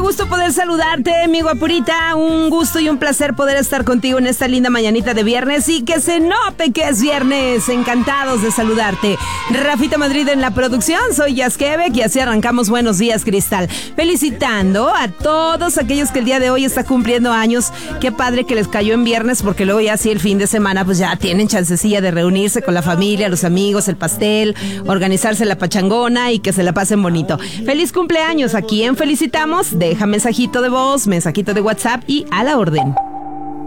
gusto poder saludarte, mi guapurita. Un gusto y un placer poder estar contigo en esta linda mañanita de viernes y que se note que es viernes. Encantados de saludarte. Rafita Madrid en la producción, soy Jazz Quebec y así arrancamos Buenos Días, Cristal. Felicitando a todos aquellos que el día de hoy está cumpliendo años. Qué padre que les cayó en viernes porque luego ya así el fin de semana pues ya tienen chancecilla de reunirse con la familia, los amigos, el pastel, organizarse la pachangona y que se la pasen bonito. Feliz cumpleaños. ¿A quién felicitamos? Deja mensajito de voz, mensajito de WhatsApp y a la orden.